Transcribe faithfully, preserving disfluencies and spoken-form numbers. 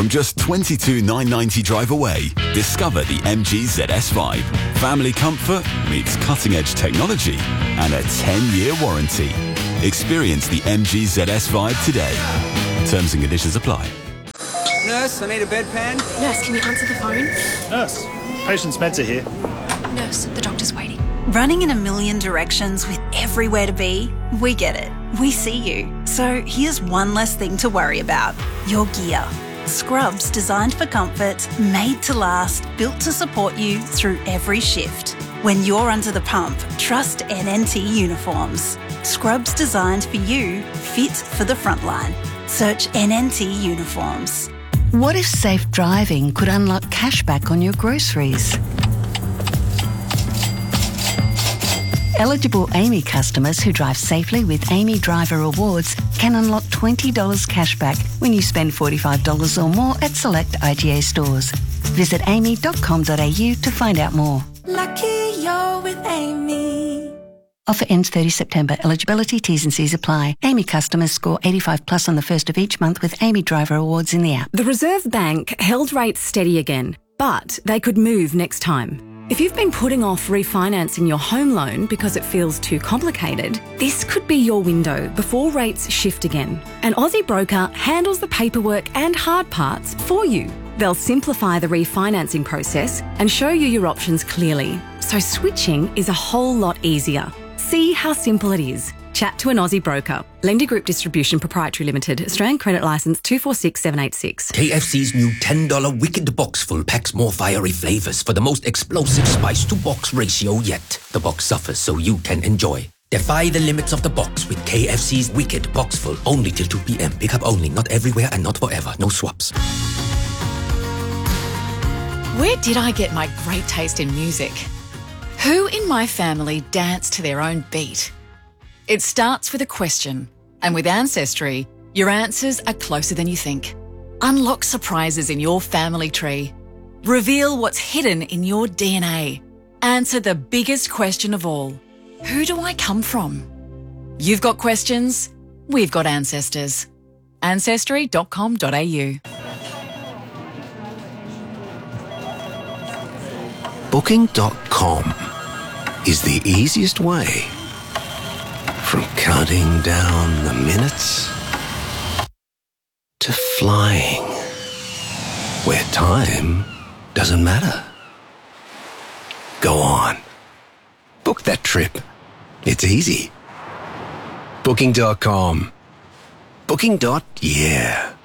From just twenty-two thousand nine hundred ninety drive away, discover the M G Z S Vibe. Family comfort meets cutting-edge technology and a ten-year warranty. Experience the M G Z S Vibe today. Terms and conditions apply. Nurse, I need a bedpan. Nurse, can you answer the phone? Nurse, patient's meds are here. Nurse, the doctor's waiting. Running in a million directions with everywhere to be? We get it. We see you. So here's one less thing to worry about. Your gear. Scrubs designed for comfort, made to last, built to support you through every shift. When you're under the pump, trust N N T Uniforms. Scrubs designed for you, fit for the frontline. Search N N T Uniforms. What if safe driving could unlock cashback on your groceries? Eligible A M I customers who drive safely with A M I Driver Rewards can unlock twenty dollars cashback when you spend forty-five dollars or more at select I G A stores. Visit A M I dot com dot A U to find out more. Lucky you're with Amy. Offer ends thirtieth September. Eligibility, T's and C's apply. A M I customers score eighty-five plus on the first of each month with A M I Driver Awards in the app. The Reserve Bank held rates steady again, but they could move next time. If you've been putting off refinancing your home loan because it feels too complicated, this could be your window before rates shift again. An Aussie broker handles the paperwork and hard parts for you. They'll simplify the refinancing process and show you your options clearly, so switching is a whole lot easier. See how simple it is. Chat to an Aussie broker. Lender Group Distribution Proprietary Limited. Australian Credit Licence two four six seven eight six. K F C's new ten dollar Wicked Box full packs more fiery flavours for the most explosive spice-to-box ratio yet. The box suffers so you can enjoy. Defy the limits of the box with K F C's Wicked Box full. Only till two p.m. Pick up only, not everywhere and not forever. No swaps. Where did I get my great taste in music? Who in my family danced to their own beat? It starts with a question, and with Ancestry, your answers are closer than you think. Unlock surprises in your family tree. Reveal what's hidden in your D N A. Answer the biggest question of all. Who do I come from? You've got questions, we've got ancestors. ancestry dot com dot A U. Booking dot com is the easiest way. From counting down the minutes to flying, where time doesn't matter. Go on. Book that trip. It's easy. Booking dot com. Booking. Yeah.